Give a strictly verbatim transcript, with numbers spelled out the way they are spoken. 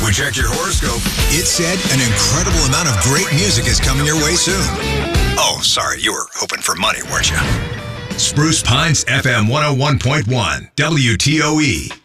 We checked your horoscope. It said an incredible amount of great music is coming your way soon. Oh, sorry, you were hoping for money, weren't you? Spruce Pines F M one oh one point one, W T O E.